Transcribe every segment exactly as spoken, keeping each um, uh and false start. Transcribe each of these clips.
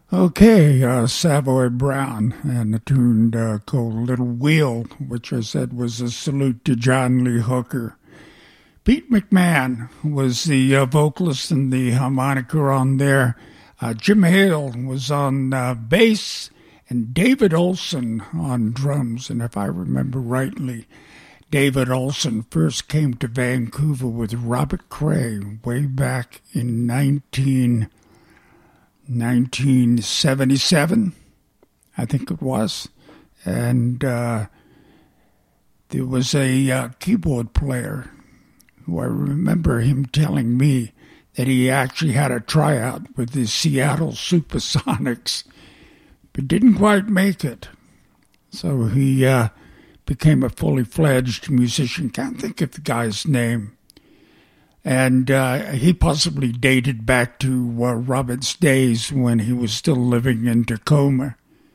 Okay, uh, Savoy Brown and a tune uh, called Little Wheel, which I said was a salute to John Lee Hooker. Pete McMahon was the uh, vocalist and the harmonica on there. Uh, Jim Hale was on uh, bass and David Olson on drums. And if I remember rightly, David Olson first came to Vancouver with Robert Cray way back in nineteen seventy-seven, I think it was. And uh, there was a uh, keyboard player who I remember him telling me that he actually had a tryout with the Seattle Supersonics, but didn't quite make it. So he uh, became a fully fledged musician. Can't think of the guy's name. And uh, he possibly dated back to uh, Robert's days when he was still living in Tacoma.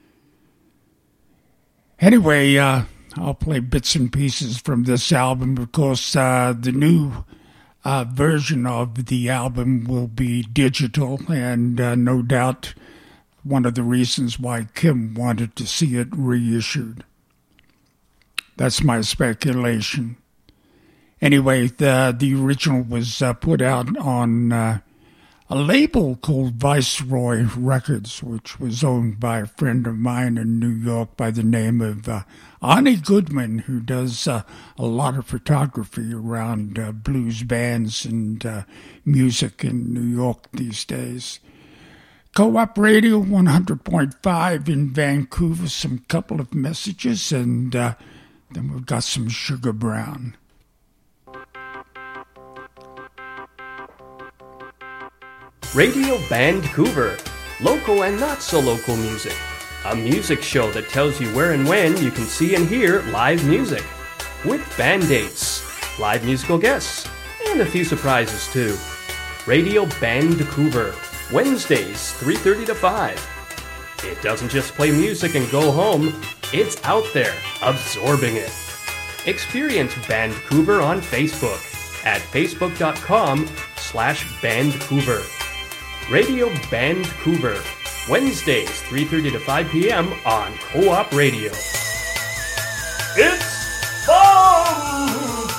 Anyway, uh, I'll play bits and pieces from this album because uh, the new uh, version of the album will be digital, and uh, no doubt one of the reasons why Kim wanted to see it reissued. That's my speculation. Anyway, the the original was uh, put out on uh, a label called Viceroy Records, which was owned by a friend of mine in New York by the name of uh, Arnie Goodman, who does uh, a lot of photography around uh, blues bands and uh, music in New York these days. Co-op Radio one hundred point five in Vancouver, some couple of messages, and uh, then we've got some Sugar Brown. Radio Vancouver, local and not so local music. A music show that tells you where and when you can see and hear live music. With band dates, live musical guests, and a few surprises too. Radio Vancouver, Wednesdays, three thirty to five. It doesn't just play music and go home, it's out there, absorbing it. Experience Vancouver on Facebook at facebook.com slash Vancouver. Radio Vancouver, Wednesdays, three thirty to five p.m. on Co-op Radio. It's fun!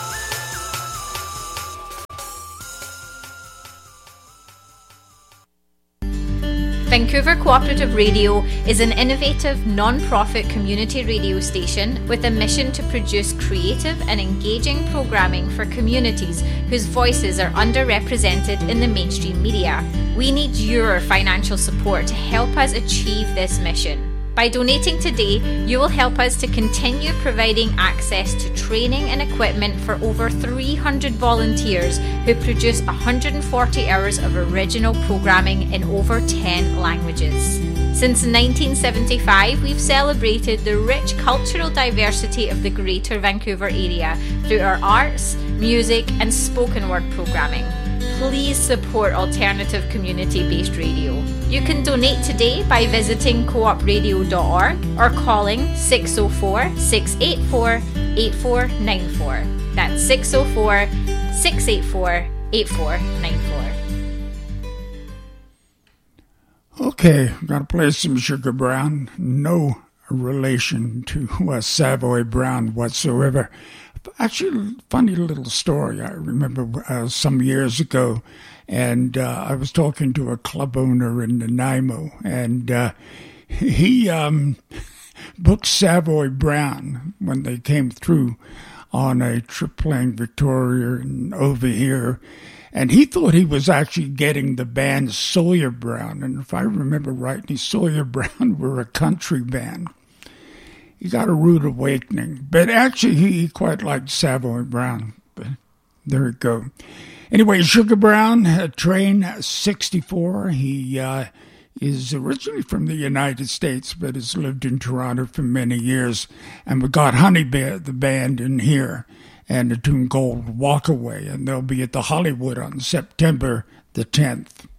Vancouver Cooperative Radio is an innovative, non-profit community radio station with a mission to produce creative and engaging programming for communities whose voices are underrepresented in the mainstream media. We need your financial support to help us achieve this mission. By donating today, you will help us to continue providing access to training and equipment for over three hundred volunteers who produce one hundred forty hours of original programming in over ten languages. Since nineteen seventy-five, we've celebrated the rich cultural diversity of the Greater Vancouver area through our arts, music, and spoken word programming. Please support alternative community-based radio. You can donate today by visiting co op radio dot org or calling six oh four, six eight four, eight four nine four. That's six oh four, six eight four, eight four nine four. Okay, I'm going to play some Sugar Brown. No relation to uh, Savoy Brown whatsoever. Actually, funny little story. I remember uh, some years ago, and uh, I was talking to a club owner in Nanaimo, and uh, he um, booked Savoy Brown when they came through on a trip playing Victoria and over here, and he thought he was actually getting the band Sawyer Brown, and if I remember rightly, Sawyer Brown were a country band. He got a rude awakening, but actually he quite liked Savoy Brown. But there we go. Anyway, Sugar Brown, uh, Train sixty-four. He uh, is originally from the United States, but has lived in Toronto for many years. And we got Honey Bear, the band, in here, and a tune called Walk Away. And they'll be at the Hollywood on September the tenth.